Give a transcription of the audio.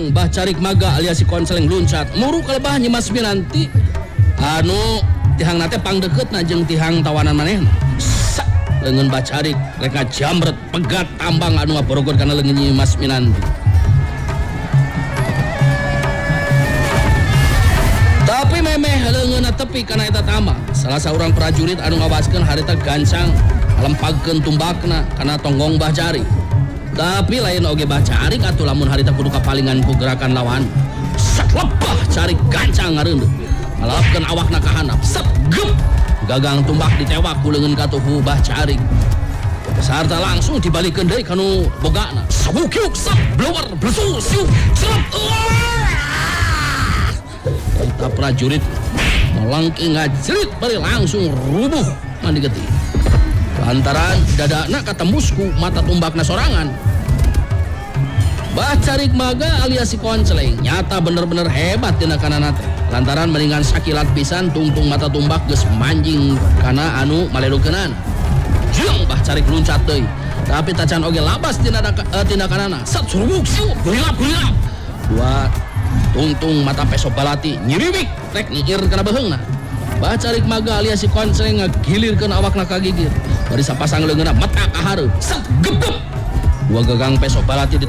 Jeng Bah Carik Maga alias si konseleng luncat muru kalebah nyimas minanti anu tihang nate pang deketna jeung tihang tawanan manehna leungeun Bah Carik rek jamret pegat tambang anu ngaborogod kana leungeun nyimas minanti. Tapi memeh leungeunna tepi kana eta tambang salah saurang prajurit anu ngawaskeun harita gancang lempagkeun tumbakna kana tonggong Bah Carik. Tapi lain oge Bah Carik atuh lamun harita kudu kapalingan ku gerakan lawan. Sat lebah Carik gancang ngareundeuh. Ngalapkeun awakna ka handap. Sat gep. Gagang tumbak ditewak ku leungeun katuhu Bah Carik. Sarta langsung dibalikeun deui kanu bogana. Sabukyuk sat blower blesu siu. Cerep. Eta prajurit melengking ngajrit bari langsung rubuh mandi getih. Lantaran dadana katembusku mata tumbakna sorangan. Bah Carik Maga alias si konceleng nyata bener-bener hebat dina kanana teh. Lantaran mendingan sakilat pisan tungtung mata tumbak geus manjing kana anu maledukeunana. Jeung Bah Carik luncat deui. Tapi tacan oge labas tindakanana. Sat surubuk siu gurilap. Dua tungtung mata peso balati nyiriwik rek ngikir kana beheungna. Bah Carik Maga alias si konceleng ngagilirkeun awakna ka gigir. Bari sapasang leungeunna mata ka hareup. Sat gebep. Dua gagang peso balati